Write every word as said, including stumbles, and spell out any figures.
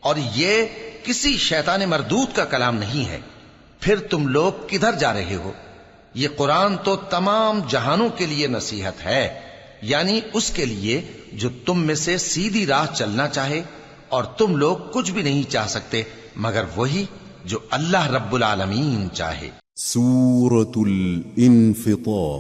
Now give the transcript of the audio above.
और ये किसी शैतान मरदूद का कलाम नहीं है। फिर तुम लोग किधर जा रहे हो? ये कुरान तो तमाम जहानों के लिए नसीहत है, यानी उसके लिए जो तुम में से सीधी राह चलना चाहे, और तुम लोग कुछ भी नहीं चाह सकते मगर वही जो अल्लाह रब्बुल आलमीन चाहे। सूरतुल इन्फितार।